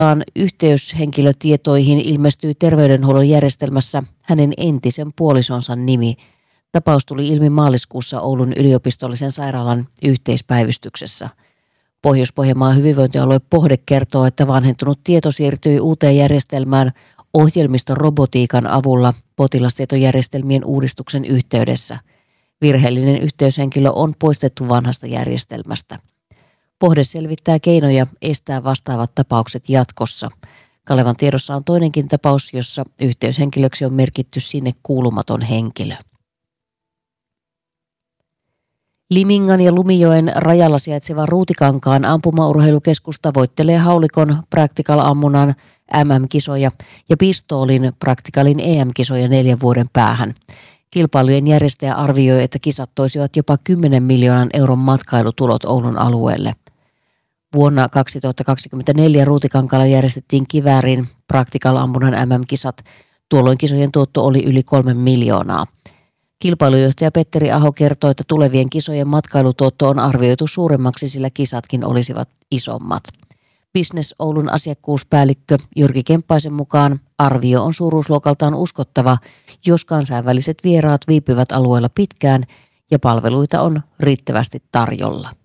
Yhteyshenkilötietoihin ilmestyi terveydenhuollon järjestelmässä hänen entisen puolisonsa nimi. Tapaus tuli ilmi maaliskuussa Oulun yliopistollisen sairaalan yhteispäivystyksessä. Pohjois-Pohjanmaan hyvinvointialue Pohde kertoo, että vanhentunut tieto siirtyi uuteen järjestelmään ohjelmistorobotiikan avulla potilastietojärjestelmien uudistuksen yhteydessä. Virheellinen yhteyshenkilö on poistettu vanhasta järjestelmästä. Pohde selvittää keinoja estää vastaavat tapaukset jatkossa. Kalevan tiedossa on toinenkin tapaus, jossa yhteyshenkilöksi on merkitty sinne kuulumaton henkilö. Limingan ja Lumijoen rajalla sijaitseva Ruutikankaan ampumaurheilukeskus tavoittelee haulikon Practical-ammunnan MM-kisoja ja pistoolin Practicalin EM-kisoja 4 vuoden päähän. Kilpailujen järjestäjä arvioi, että kisat toisivat jopa 10 miljoonan euron matkailutulot Oulun alueelle. Vuonna 2024 Ruutikankaalla järjestettiin kiväärin Practical-ammunnan MM-kisat. Tuolloin kisojen tuotto oli yli 3 miljoonaa. Kilpailujohtaja Petteri Aho kertoi, että tulevien kisojen matkailutuotto on arvioitu suuremmaksi, sillä kisatkin olisivat isommat. Business Oulun asiakkuuspäällikkö Jyrki Kemppaisen mukaan arvio on suuruusluokaltaan uskottava, jos kansainväliset vieraat viipyvät alueella pitkään ja palveluita on riittävästi tarjolla.